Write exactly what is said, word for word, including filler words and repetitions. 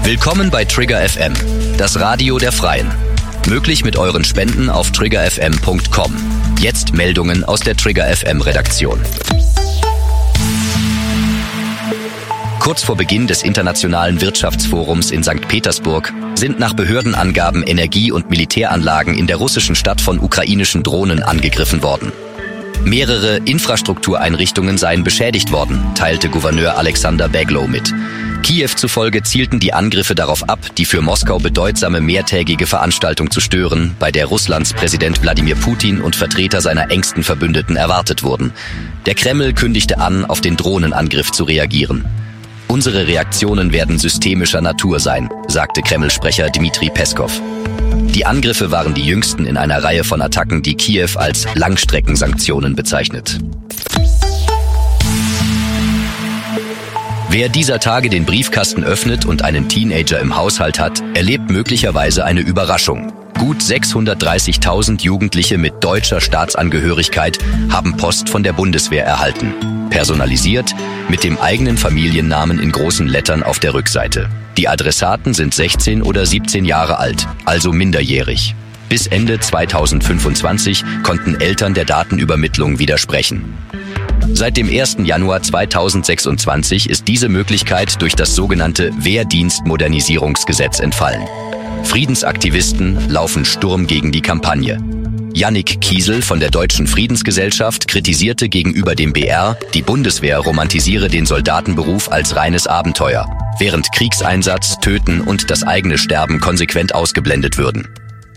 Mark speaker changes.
Speaker 1: Willkommen bei Trigger F M, das Radio der Freien. Möglich mit euren Spenden auf trigger f m punkt com. Jetzt Meldungen aus der Trigger F M Redaktion. Kurz vor Beginn des Internationalen Wirtschaftsforums in Sankt Petersburg sind nach Behördenangaben Energie- und Militäranlagen in der russischen Stadt von ukrainischen Drohnen angegriffen worden. Mehrere Infrastruktureinrichtungen seien beschädigt worden, teilte Gouverneur Alexander Beglow mit. Kiew zufolge zielten die Angriffe darauf ab, die für Moskau bedeutsame mehrtägige Veranstaltung zu stören, bei der Russlands Präsident Wladimir Putin und Vertreter seiner engsten Verbündeten erwartet wurden. Der Kreml kündigte an, auf den Drohnenangriff zu reagieren. Unsere Reaktionen werden systemischer Natur sein, sagte Kreml-Sprecher Dmitri Peskov. Die Angriffe waren die jüngsten in einer Reihe von Attacken, die Kiew als Langstreckensanktionen bezeichnet. Wer dieser Tage den Briefkasten öffnet und einen Teenager im Haushalt hat, erlebt möglicherweise eine Überraschung. Gut sechshundertdreißigtausend Jugendliche mit deutscher Staatsangehörigkeit haben Post von der Bundeswehr erhalten. Personalisiert, mit dem eigenen Familiennamen in großen Lettern auf der Rückseite. Die Adressaten sind sechzehn oder siebzehn Jahre alt, also minderjährig. Bis Ende zweitausendfünfundzwanzig konnten Eltern der Datenübermittlung widersprechen. Seit dem ersten Januar zweitausendsechsundzwanzig ist diese Möglichkeit durch das sogenannte Wehrdienstmodernisierungsgesetz entfallen. Friedensaktivisten laufen Sturm gegen die Kampagne. Jannik Kiesel von der Deutschen Friedensgesellschaft kritisierte gegenüber dem B R, die Bundeswehr romantisiere den Soldatenberuf als reines Abenteuer, während Kriegseinsatz, Töten und das eigene Sterben konsequent ausgeblendet würden.